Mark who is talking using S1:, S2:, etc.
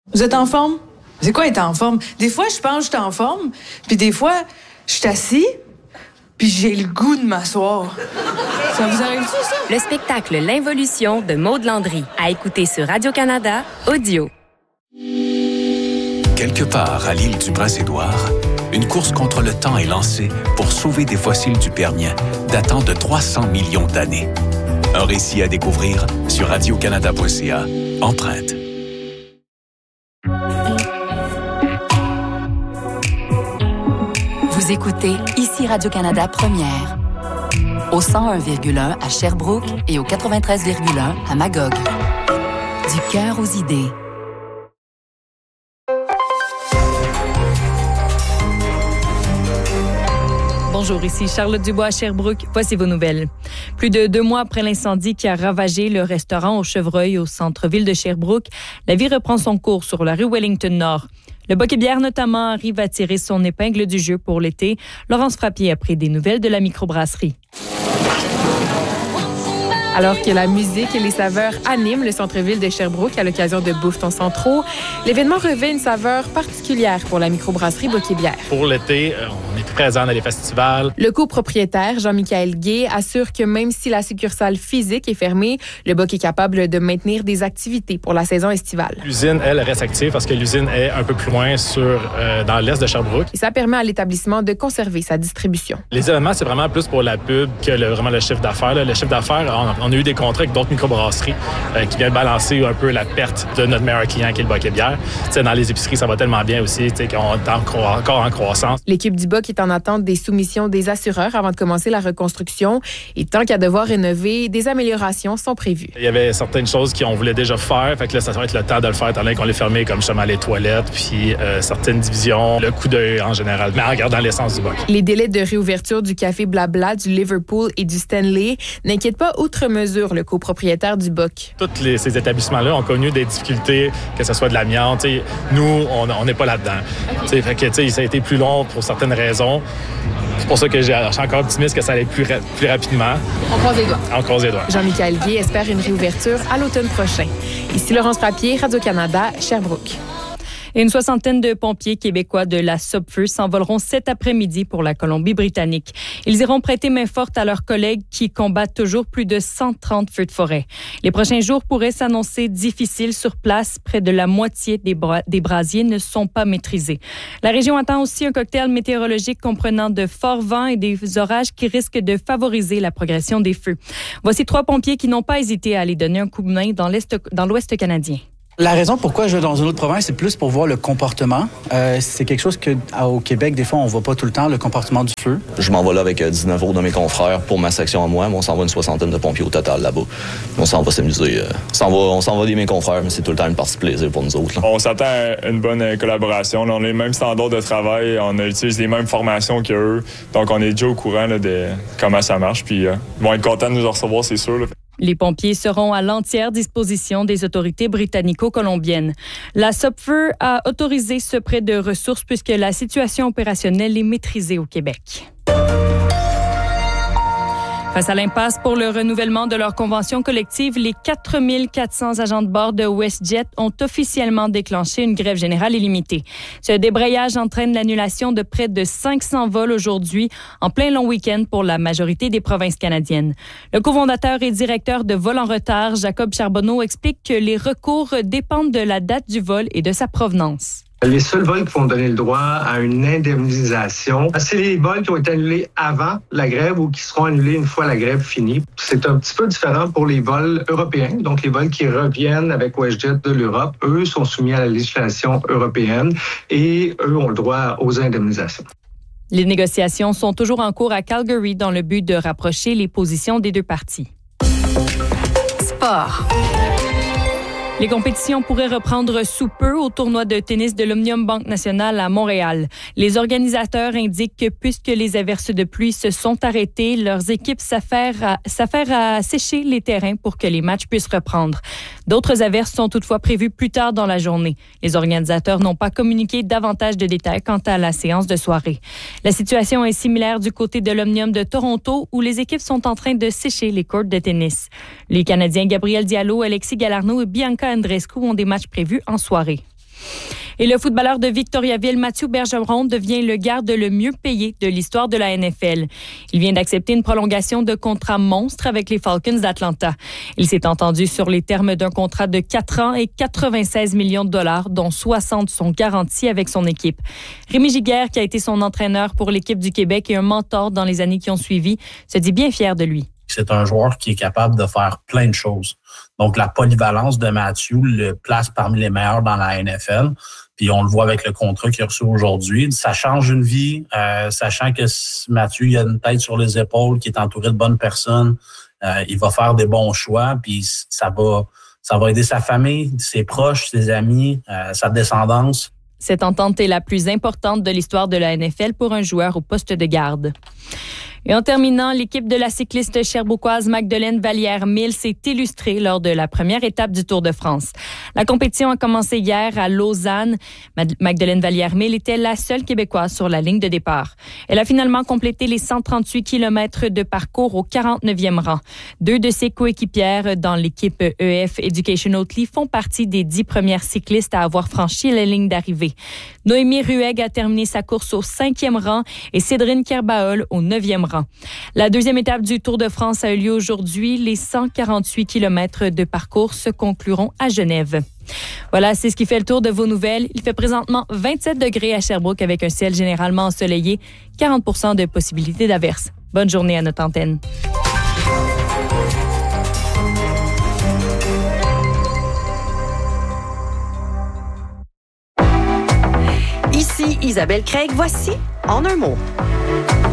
S1: Vous êtes en forme? C'est quoi être en forme? Des fois, je pense que je suis en forme, puis des fois, je suis assis, puis j'ai le goût de m'asseoir. Ça vous arrive-tu, ça?
S2: Le spectacle L'Involution de Maude Landry, à écouter sur Radio-Canada Audio.
S3: Quelque part à l'île du Prince-Édouard, une course contre le temps est lancée pour sauver des fossiles du Permien datant de 300 millions d'années. Un récit à découvrir sur radiocanada.ca. Empreinte.
S4: Vous écoutez ici Radio-Canada Première. Au 101,1 à Sherbrooke et au 93,1 à Magog. Du cœur aux idées.
S5: Bonjour, ici Charlotte Dubois à Sherbrooke. Voici vos nouvelles. Plus de 2 mois après l'incendie qui a ravagé le restaurant au Chevreuil au centre-ville de Sherbrooke, la vie reprend son cours sur la rue Wellington-Nord. Le Bock-et-Bière, notamment, arrive à tirer son épingle du jeu pour l'été. Laurence Frappier a pris des nouvelles de la microbrasserie.
S6: Alors que la musique et les saveurs animent le centre-ville de Sherbrooke à l'occasion de Bouffe-Ton Centro, l'événement revêt une saveur particulière pour la microbrasserie Bock-et-Bière.
S7: Pour l'été, on est présent dans les festivals.
S6: Le copropriétaire, Jean-Michael Gay, assure que même si la succursale physique est fermée, le Bock est capable de maintenir des activités pour la saison estivale.
S7: L'usine, elle, reste active parce que l'usine est un peu plus loin dans l'est de Sherbrooke.
S6: Et ça permet à l'établissement de conserver sa distribution.
S7: Les événements, c'est vraiment plus pour la pub que vraiment le chiffre d'affaires. Le chiffre d'affaires, on a eu des contrats avec d'autres microbrasseries qui viennent balancer un peu la perte de notre meilleur client qui est le Bock-et-Bière. Dans les épiceries, ça va tellement bien aussi qu'on est encore en croissance.
S6: L'équipe du Bock est en attente des soumissions des assureurs avant de commencer la reconstruction. Et tant qu'à devoir rénover, des améliorations sont prévues.
S7: Il y avait certaines choses qu'on voulait déjà faire. Fait que là, ça va être le temps de le faire étant donné qu'on les fermé, comme justement les toilettes, puis certaines divisions, le coup d'œil en général, mais en regardant l'essence du Bock.
S6: Les délais de réouverture du Café Blabla, du Liverpool et du Stanley n'inquiètent pas outre mesure le copropriétaire du Bock.
S7: Tous ces établissements-là ont connu des difficultés, que ce soit de l'amiante. Nous, on n'est pas là-dedans. Fait que, ça a été plus long pour certaines raisons. C'est pour ça que je suis encore optimiste que ça allait plus rapidement.
S6: On croise les doigts.
S7: On croise les doigts.
S6: Jean-Michael Guy espère une réouverture à l'automne prochain. Ici Laurence Frappier, Radio-Canada, Sherbrooke.
S5: Et une 60aine de pompiers québécois de la SOPFEU s'envoleront cet après-midi pour la Colombie-Britannique. Ils iront prêter main forte à leurs collègues qui combattent toujours plus de 130 feux de forêt. Les prochains jours pourraient s'annoncer difficiles sur place. Près de la moitié des brasiers ne sont pas maîtrisés. La région attend aussi un cocktail météorologique comprenant de forts vents et des orages qui risquent de favoriser la progression des feux. Voici 3 pompiers qui n'ont pas hésité à aller donner un coup de main dans l'Ouest canadien.
S8: La raison pourquoi je vais dans une autre province, c'est plus pour voir le comportement. C'est quelque chose qu'au Québec, des fois, on ne voit pas tout le temps, le comportement du feu.
S9: Je m'en vais là avec 19 autres de mes confrères pour ma section à moi, mais on s'en va une 60aine de pompiers au total là-bas. On s'en va s'amuser. On s'en va des mes confrères, mais c'est tout le temps une partie de plaisir pour nous autres. Là.
S10: On s'attend à une bonne collaboration. Là, on a les mêmes standards de travail, on utilise les mêmes formations qu'eux. Donc, on est déjà au courant là, de comment ça marche. Puis, ils vont être contents de nous recevoir, c'est sûr. Là.
S5: Les pompiers seront à l'entière disposition des autorités britannico-colombiennes. La SOPFEU a autorisé ce prêt de ressources puisque la situation opérationnelle est maîtrisée au Québec. Face à l'impasse pour le renouvellement de leur convention collective, les 4400 agents de bord de WestJet ont officiellement déclenché une grève générale illimitée. Ce débrayage entraîne l'annulation de près de 500 vols aujourd'hui, en plein long week-end pour la majorité des provinces canadiennes. Le cofondateur et directeur de Vol en retard, Jacob Charbonneau, explique que les recours dépendent de la date du vol et de sa provenance.
S11: Les seuls vols qui vont donner le droit à une indemnisation, c'est les vols qui ont été annulés avant la grève ou qui seront annulés une fois la grève finie. C'est un petit peu différent pour les vols européens, donc les vols qui reviennent avec WestJet de l'Europe. Eux sont soumis à la législation européenne et eux ont le droit aux indemnisations.
S5: Les négociations sont toujours en cours à Calgary dans le but de rapprocher les positions des deux parties.
S4: Sport.
S5: Les compétitions pourraient reprendre sous peu au tournoi de tennis de l'Omnium Banque Nationale à Montréal. Les organisateurs indiquent que puisque les averses de pluie se sont arrêtées, leurs équipes s'affairent à sécher les terrains pour que les matchs puissent reprendre. D'autres averses sont toutefois prévues plus tard dans la journée. Les organisateurs n'ont pas communiqué davantage de détails quant à la séance de soirée. La situation est similaire du côté de l'Omnium de Toronto où les équipes sont en train de sécher les courts de tennis. Les Canadiens Gabriel Diallo, Alexis Galarneau et Bianca Andreescu ont des matchs prévus en soirée. Et le footballeur de Victoriaville, Mathieu Bergeron, devient le garde le mieux payé de l'histoire de la NFL. Il vient d'accepter une prolongation de contrat monstre avec les Falcons d'Atlanta. Il s'est entendu sur les termes d'un contrat de 4 ans et 96 millions de dollars, dont 60 sont garantis avec son équipe. Rémi Giguère, qui a été son entraîneur pour l'équipe du Québec et un mentor dans les années qui ont suivi, se dit bien fier de lui.
S12: C'est un joueur qui est capable de faire plein de choses. Donc, la polyvalence de Mathieu le place parmi les meilleurs dans la NFL. Puis, on le voit avec le contrat qu'il a reçu aujourd'hui. Ça change une vie, sachant que Mathieu, il a une tête sur les épaules, qui est entouré de bonnes personnes. Il va faire des bons choix, puis ça va aider sa famille, ses proches, ses amis, sa descendance.
S5: Cette entente est la plus importante de l'histoire de la NFL pour un joueur au poste de garde. Et en terminant, l'équipe de la cycliste sherbrookoise Magdeleine Vallière-Mille s'est illustrée lors de la première étape du Tour de France. La compétition a commencé hier à Lausanne. Magdeleine Vallière-Mille était la seule Québécoise sur la ligne de départ. Elle a finalement complété les 138 km de parcours au 49e rang. 2 de ses coéquipières dans l'équipe EF Educational Oatly font partie des 10 premières cyclistes à avoir franchi la ligne d'arrivée. Noémie Rueg a terminé sa course au 5e rang et Cédrine Kerbaol au 9e rang. La deuxième étape du Tour de France a eu lieu aujourd'hui. Les 148 km de parcours se concluront à Genève. Voilà, c'est ce qui fait le tour de vos nouvelles. Il fait présentement 27 degrés à Sherbrooke avec un ciel généralement ensoleillé, 40% de possibilité d'averse. Bonne journée à notre antenne.
S13: Ici Isabelle Craig, voici En un mot.